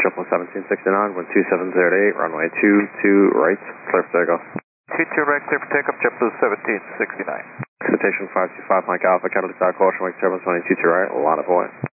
JetBlue 1769, wind 2708, runway 22 right, clear for takeoff. 22 right, clear for takeoff, JetBlue 1769. Citation 525 Mike Alpha, Catalyst Caution, wake turbulence running 22 right, line of void.